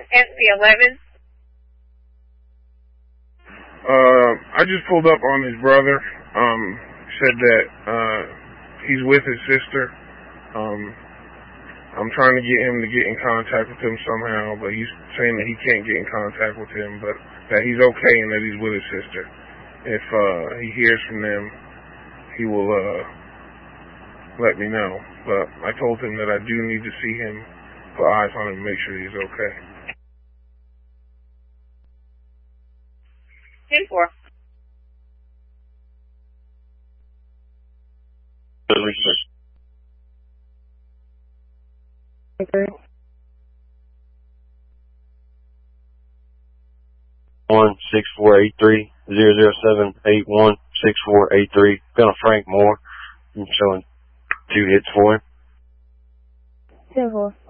SC11. I just pulled up on his brother. Said that he's with his sister. I'm trying to get him to get in contact with him somehow, but he's saying that he can't get in contact with him, but that he's okay and that he's with his sister. If he hears from them, he will let me know. But I told him that I do need to see him, put eyes on him, and make sure he's okay. 10-4. Okay. 1-6483-007-81-6483. Got a Frank Moore. I'm showing 2 hits for him. 10-4.